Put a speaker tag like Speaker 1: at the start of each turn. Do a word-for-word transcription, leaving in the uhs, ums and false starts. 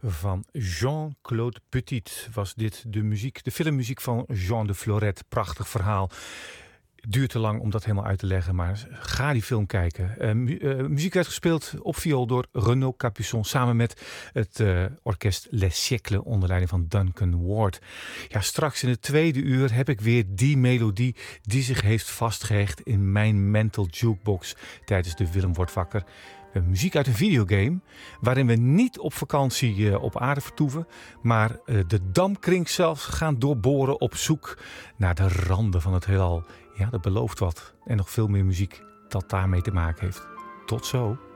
Speaker 1: Van Jean-Claude Petit was dit de muziek, de filmmuziek van Jean de Florette. Prachtig verhaal. Duurt te lang om dat helemaal uit te leggen, maar ga die film kijken. Uh, mu- uh, muziek werd gespeeld op viool door Renaud Capuçon samen met het uh, orkest Les Siècles onder leiding van Duncan Ward. Ja, straks in het tweede uur heb ik weer die melodie die zich heeft vastgehecht in mijn mental jukebox tijdens de Willem wordt wakker. We hebben muziek uit een videogame waarin we niet op vakantie uh, op aarde vertoeven, maar uh, de dampkring zelfs gaan doorboren op zoek naar de randen van het heelal. Ja, dat belooft wat. En nog veel meer muziek dat daarmee te maken heeft. Tot zo.